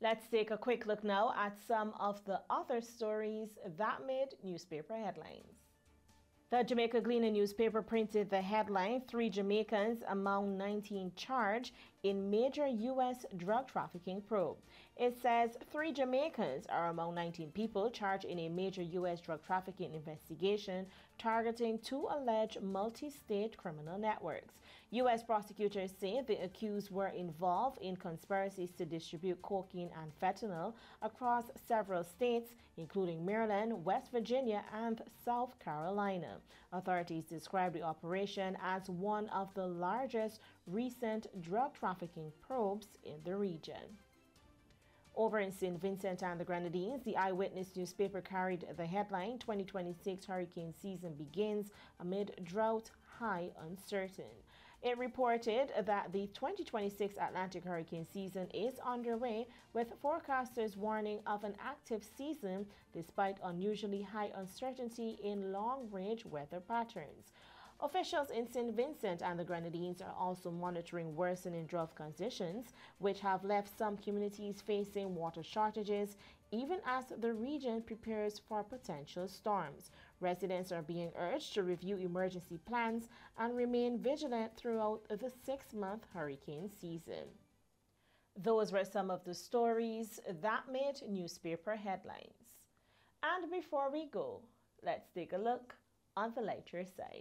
Let's take a quick look now at some of the other stories that made newspaper headlines. The Jamaica Gleaner newspaper printed the headline, 3 Jamaicans among 19 charged in major U.S. drug trafficking probe. It says 3 Jamaicans are among 19 people charged in a major U.S. drug trafficking investigation targeting 2 alleged multi-state criminal networks. U.S. prosecutors say the accused were involved in conspiracies to distribute cocaine and fentanyl across several states, including Maryland, West Virginia, and South Carolina. Authorities described the operation as one of the largest recent drug trafficking probes in the region. Over in St. Vincent and the Grenadines, the Eyewitness newspaper carried the headline, 2026 hurricane season begins amid drought high uncertain. It reported that the 2026 Atlantic hurricane season is underway, with forecasters warning of an active season despite unusually high uncertainty in long-range weather patterns. Officials in St. Vincent and the Grenadines are also monitoring worsening drought conditions, which have left some communities facing water shortages, even as the region prepares for potential storms. Residents are being urged to review emergency plans and remain vigilant throughout the 6-month hurricane season. Those were some of the stories that made newspaper headlines. And before we go, let's take a look on the lighter side.